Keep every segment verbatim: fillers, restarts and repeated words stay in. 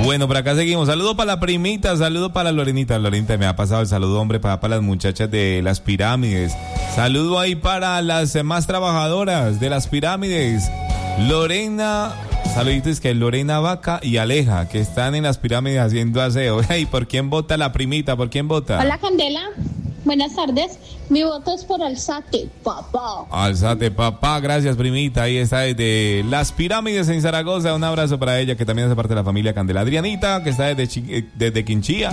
Bueno, por acá seguimos. Saludo para la primita, saludo para Lorenita. Lorenita, me ha pasado el saludo, hombre, para, para las muchachas de las pirámides. Saludo ahí para las más trabajadoras de las pirámides. Lorena, saluditos que Lorena Vaca y Aleja, que están en las pirámides haciendo aseo. ¿Y por quién vota la primita? ¿Por quién vota? Hola, Candela. Buenas tardes. Mi voto es por Alzate, papá. Alzate, papá. Gracias, primita. Ahí está desde las pirámides en Zaragoza. Un abrazo para ella, que también hace parte de la familia Candela. Adrianita, que está desde, Chi- desde Quinchía.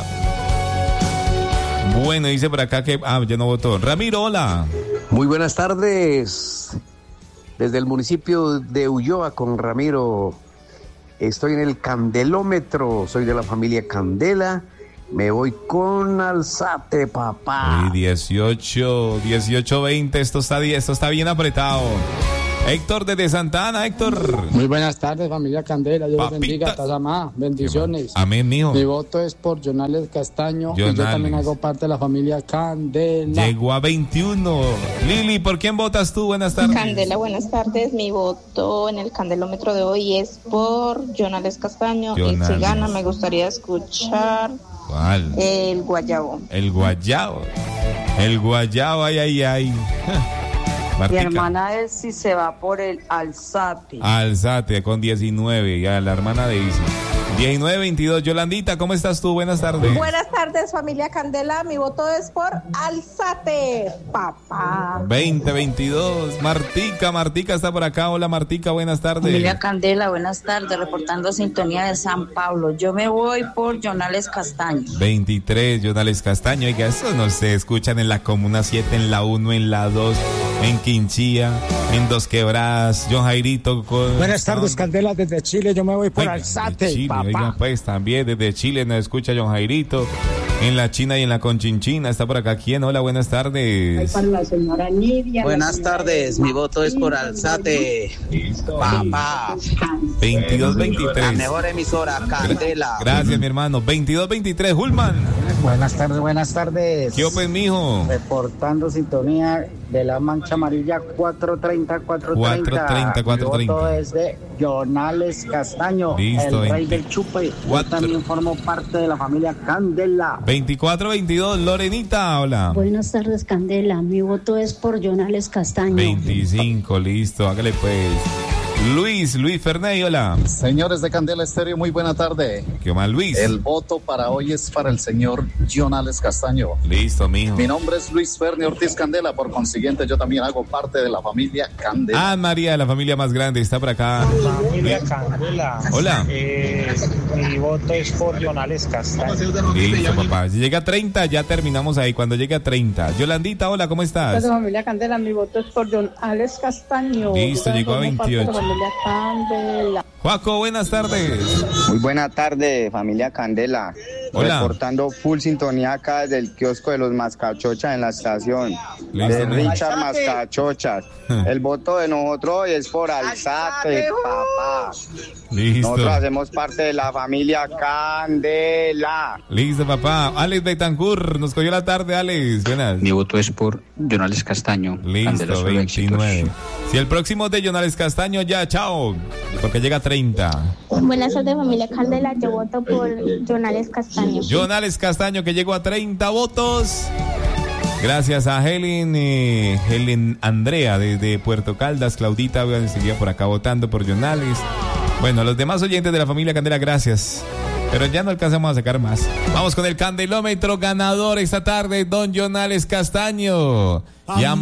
Bueno, dice por acá que... Ah, ya no votó. Ramiro, hola. Muy buenas tardes. Desde el municipio de Ulloa con Ramiro. Estoy en el Candelómetro. Soy de la familia Candela. Me voy con Alzate, papá. Uy, dieciocho, dieciocho veinte, esto está, esto está bien apretado. Héctor desde Santa Ana, Héctor. Muy buenas tardes, familia Candela. Dios Papita. los bendiga, Tazamá. Bendiciones. Amén, mijo. Mi voto es por Jonales Castaño. Jonales. Y yo también hago parte de la familia Candela. Llegó a veintiuno. Lili, ¿por quién votas tú? Buenas tardes. Candela, buenas tardes. Mi voto en el candelómetro de hoy es por Jonales Castaño. Jonales. Y si gana, me gustaría escuchar ¿Cuál? el guayabo. El guayabo. El guayabo, ay, ay, ay. Mi Martica. hermana es si se va por el Alzate. Alzate con diecinueve, ya la hermana de Isi. diecinueve veintidós. Yolandita, ¿cómo estás tú? Buenas tardes. Buenas tardes, familia Candela. Mi voto es por Alzate, papá. veinte veintidós. Martica, Martica está por acá. Hola, Martica, buenas tardes. Familia Candela, buenas tardes. Reportando sintonía de San Pablo. Yo me voy por Jonales Castaño. veintitrés, Jonales Castaño. Oiga, eso no se escuchan en la Comuna siete, en la uno, en la dos, en Quinchía, en Dos Quebradas. John Jairito. Con... Buenas tardes, Candela, desde Chile. Yo me voy por Oiga, Alzate, de Chile, papá. oiga, pues también desde Chile nos escucha John Jairito. En la China y en la Conchinchina. Está por acá. ¿Quién? Hola, buenas tardes. Para la señora Nidia. Buenas tardes, mi voto es por Alzate. Papá. veintidós La veintitrés. mejor emisora, Candela. Gracias, mi hermano. veintidós veintitrés. Hulman. Buenas tardes, buenas tardes. ¿Qué open, mijo? Reportando sintonía de la Mancha Amarilla cuatrocientos treinta, cuatrocientos treinta. cuatrocientos treinta, cuatrocientos treinta. Mi voto es de Jonales Castaño, Listo, el rey veinte. del chupe. Yo Cuatro. también formo parte de la familia Candela. veinticuatro veintidós. Lorenita, hola. Buenas tardes, Candela. Mi voto es por Jonales Castaño. veinticinco, listo. Hágale pues. Luis, Luis Ferney, hola. Señores de Candela Estéreo, muy buena tarde. ¿Qué más, Luis? El voto para hoy es para el señor Jonales Castaño. Listo, mijo. Mi nombre es Luis Ferni Ortiz Candela, por consiguiente yo también hago parte de la familia Candela. Ah, María, la familia más grande, está por acá. Familia Candela. Hola. Eh, mi voto es por Jonales Castaño. Listo, papá. Si llega a treinta, ya terminamos ahí. Cuando llegue a treinta. Yolandita, hola, ¿cómo estás? Familia Candela, mi voto es por Jonales Castaño. Listo, llegó a veintiocho. Familia Candela. Juaco, buenas tardes. Muy buena tarde, familia Candela. Hola. Reportando full sintonía acá desde el kiosco de los Mascachochas en la estación. Listo, de mijo. Richard Mascachochas. El voto de nosotros hoy es por Alzate, papá. Listo. Nosotros hacemos parte de la familia Candela. Listo, papá. Alex Betancourt, nos cogió la tarde, Alex. Buenas. Mi voto es por Jonales Castaño. Listo, veintinueve. Si el próximo es de Jonales Castaño, ya, chao. Porque llega a treinta. Buenas tardes, familia Candela. Yo voto por Jonales Castaño. Jonales Castaño, que llegó a treinta votos. Gracias a Helen, eh, Helen Andrea desde Puerto Caldas. Claudita, voy a seguir por acá votando por Jonales. Bueno, los demás oyentes de la familia Candela, gracias. Pero ya no alcanzamos a sacar más. Vamos con el candelómetro ganador esta tarde, don Jonales Castaño. Ya